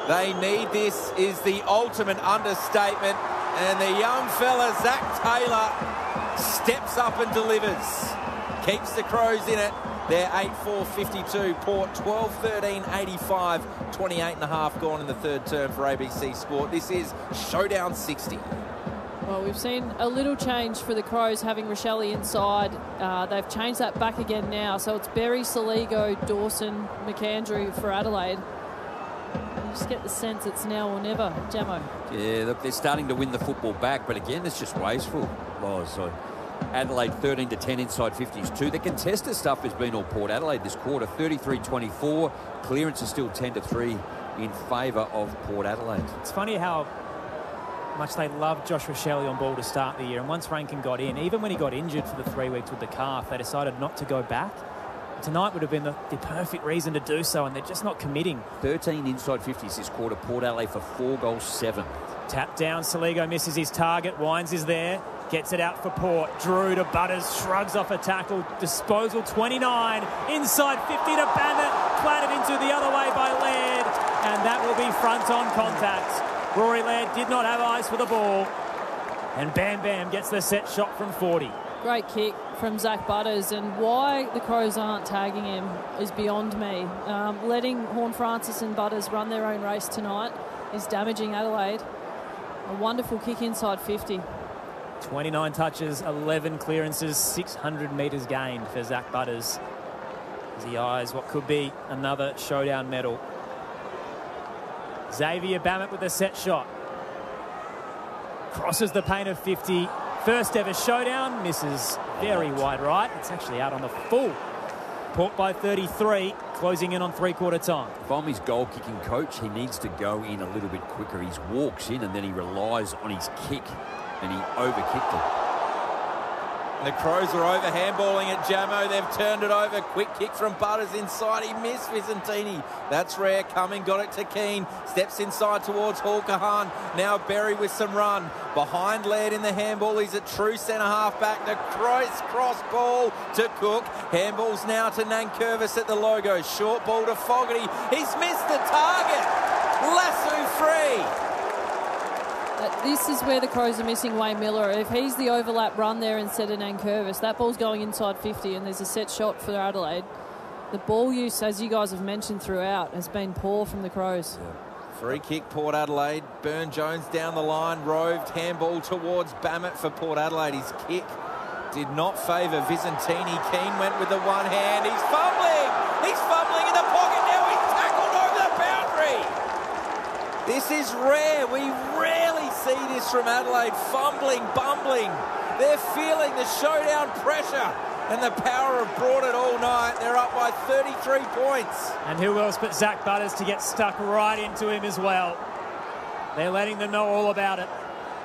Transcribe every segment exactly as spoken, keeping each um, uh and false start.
They need this is the ultimate understatement. And the young fella, Zach Taylor, steps up and delivers. Keeps the Crows in it. They're eight four fifty-two. Port twelve thirteen eighty-five. twenty-eight and a half gone in the third term for A B C Sport. This is Showdown sixty. Well, we've seen a little change for the Crows having Rochelle inside. Uh, they've changed that back again now. So it's Berry, Soligo, Dawson, McAndrew for Adelaide. You just get the sense it's now or never. Jamo. Yeah, look, they're starting to win the football back, but again, it's just wasteful. Oh, so Adelaide thirteen to ten inside fifties too. The contested stuff has been all Port Adelaide this quarter. thirty-three twenty-four. Clearance is still ten to three in favour of Port Adelaide. It's funny how much they loved Josh Rochelle on ball to start the year. And once Rankin got in, even when he got injured for the three weeks with the calf, they decided not to go back. Tonight would have been the, the perfect reason to do so, and they're just not committing. thirteen inside fifties this quarter. Port Adelaide for four goals, seven. Tap down, Soligo misses his target. Wines is there, gets it out for Port. Drew to Butters, shrugs off a tackle. Disposal twenty-nine, inside fifty to Bannett, clattered into the other way by Laird, and that will be front on contact. Rory Laird did not have eyes for the ball, and Bam Bam gets the set shot from forty. Great kick from Zach Butters, and why the Crows aren't tagging him is beyond me. Um, letting Horne-Francis and Butters run their own race tonight is damaging Adelaide. A wonderful kick inside fifty. twenty-nine touches, eleven clearances, six hundred metres gained for Zach Butters as he eyes what could be another showdown medal. Xavier Bammett with a set shot. Crosses the paint of fifty. First ever showdown, misses very wide right. It's actually out on the full. Port by thirty-three, closing in on three-quarter time. If I'm his goal-kicking coach, he needs to go in a little bit quicker. He walks in and then he relies on his kick, and he overkicked it. The Crows are over handballing at Jamo. They've turned it over. Quick kick from Butters inside. He missed Vicentini. That's rare. Coming, got it to Keane. Steps inside towards Hawkahan. Now Berry with some run. Behind Laird in the handball. He's a true centre half back. The Crows cross ball to Cook. Handballs now to Nankervis at the logo. Short ball to Fogarty. He's missed the target. Lasso free. This is where the Crows are missing Wayne Miller. If he's the overlap run there instead of Nankervis, that ball's going inside fifty and there's a set shot for Adelaide. The ball use, as you guys have mentioned throughout, has been poor from the Crows. Yeah. Free kick, Port Adelaide. Burne-Jones down the line, roved, handball towards Bammett for Port Adelaide. His kick did not favour Vicentini. Keane went with the one hand. He's fumbling! He's fumbling in the pocket now. He's tackled over the boundary! This is rare. We rarely see this from Adelaide. Fumbling, bumbling. They're feeling the showdown pressure, and the Power have brought it all night. They're up by thirty-three points. And who else but Zach Butters to get stuck right into him as well. They're letting them know all about it.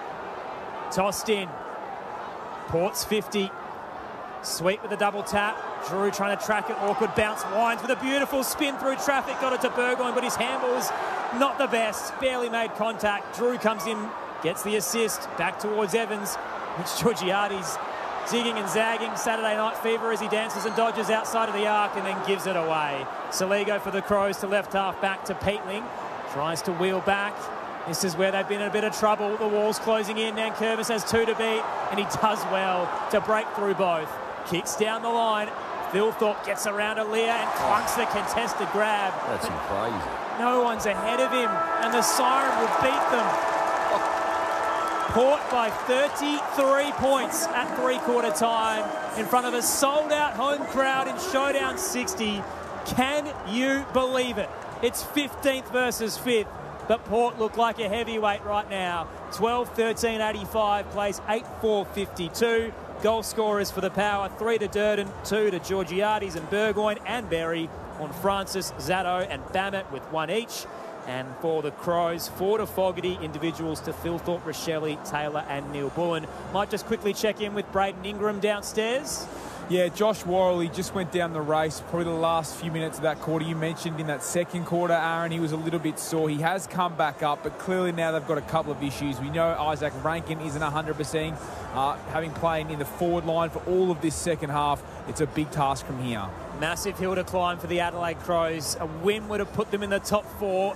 Tossed in. Port's fifty. Sweep with a double tap. Drew trying to track it. Awkward bounce. Wines with a beautiful spin through traffic. Got it to Burgoyne, but his handball was not the best. Barely made contact. Drew comes in, gets the assist. Back towards Evans, which Georgiades zigging and zagging. Saturday Night Fever as he dances and dodges outside of the arc and then gives it away. Soligo for the Crows to left half back to Peatling. Tries to wheel back. This is where they've been in a bit of trouble. The wall's closing in. Nankervis has two to beat, and he does well to break through both. Kicks down the line. Philthorpe gets around Aaliyah and clunks the contested grab. That's crazy. No one's ahead of him, and the siren will beat them. Port by thirty-three points at three-quarter time in front of a sold-out home crowd in Showdown sixty. Can you believe it? It's fifteenth versus fifth, but Port look like a heavyweight right now. twelve thirteen eighty-five plays eight four fifty-two. Goal scorers for the Power, three to Durden, two to Georgiades and Burgoyne and Berry, on Francis, Zatto and Bammett with one each. And for the Crows, four to Fogarty, individuals to Philthorpe, Rochelle, Taylor and Neil Bullen. Might just quickly check in with Braden Ingram downstairs. Yeah, Josh Worrell, he just went down the race, probably the last few minutes of that quarter. You mentioned in that second quarter, Aaron, he was a little bit sore. He has come back up, but clearly now they've got a couple of issues. We know Isaac Rankin isn't one hundred percent. Uh, having played in the forward line for all of this second half, it's a big task from here. Massive hill to climb for the Adelaide Crows. A win would have put them in the top four.